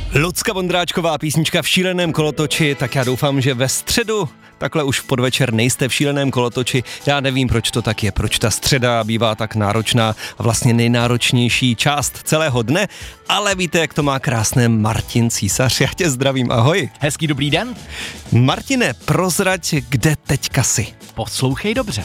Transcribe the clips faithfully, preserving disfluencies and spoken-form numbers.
Lucka Vondráčková, písnička v šíleném kolotoči, tak já doufám, že ve středu, takhle už v podvečer nejste v šíleném kolotoči. Já nevím, proč to tak je, proč ta středa bývá tak náročná a vlastně nejnáročnější část celého dne, ale víte, jak to má krásné Martin Císař. Já tě zdravím, ahoj. Hezký dobrý den. Martine, prozrať, kde teďka jsi. Poslouchej dobře.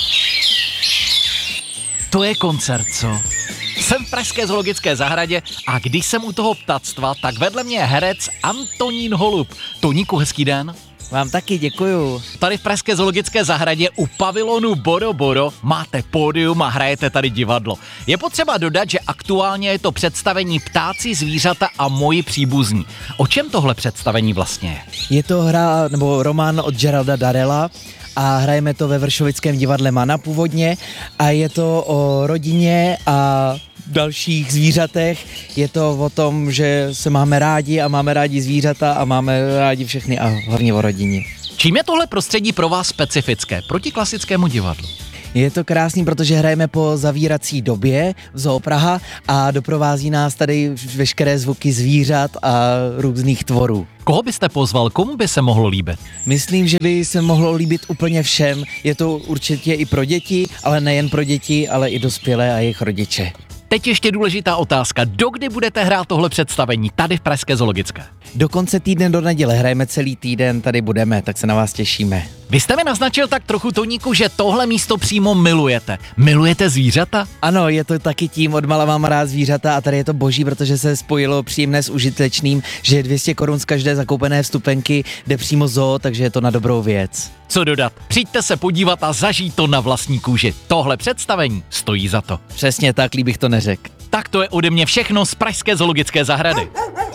To je koncert, co? Jsem v pražské zoologické zahradě a když jsem u toho ptactva, tak vedle mě je herec Antonín Holub. Toníku, hezký den. Vám taky děkuju. Tady v pražské zoologické zahradě u pavilonu Boro Boro máte pódium a hrajete tady divadlo. Je potřeba dodat, že aktuálně je to představení Ptáci, zvířata a moji příbuzní. O čem tohle představení vlastně je? Je to hra nebo román od Geralda Darrella a hrajeme to ve Vršovickém divadle Mana původně a je to o rodině a dalších zvířatech. Je to o tom, že se máme rádi a máme rádi zvířata a máme rádi všechny a hlavně o rodině. Čím je tohle prostředí pro vás specifické proti klasickému divadlu? Je to krásný, protože hrajeme po zavírací době v Zoo Praha a doprovází nás tady veškeré zvuky zvířat a různých tvorů. Koho byste pozval, komu by se mohlo líbit? Myslím, že by se mohlo líbit úplně všem. Je to určitě i pro děti, ale nejen pro děti, ale i dospělé a jejich rodiče. Teď ještě důležitá otázka. Dokdy budete hrát tohle představení tady v pražské zoologické? Do konce týdne do neděle hrajeme celý týden, tady budeme, tak se na vás těšíme. Vy jste mi naznačil tak trochu, Toníku, že tohle místo přímo milujete. Milujete zvířata? Ano, je to taky tím, odmala mám rád zvířata a tady je to boží, protože se spojilo příjemné s užitečným, že dvě stě korun z každé zakoupené vstupenky jde přímo zoo, takže je to na dobrou věc. Co dodat? Přijďte se podívat a zažít to na vlastní kůži. Tohle představení stojí za to. Přesně tak, líp bych to neřekl. Tak to je ode mě všechno z pražské zoologické zahrady.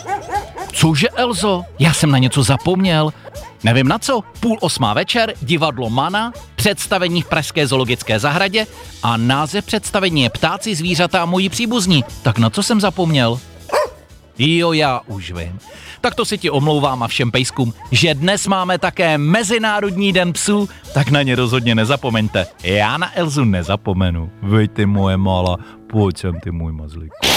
Cože, Elzo? Já jsem na něco zapomněl. Nevím na co. Půl osmá večer, divadlo Mana, představení v pražské zoologické zahradě a název představení je Ptáci, zvířata a moji příbuzní. Tak na co jsem zapomněl? Jo, já už vím. Tak to si ti omlouvám a všem pejskům, že dnes máme také Mezinárodní den psů, tak na ně rozhodně nezapomeňte. Já na Elzu nezapomenu. Vej ty moje malá, pojď sem ty můj mazlík.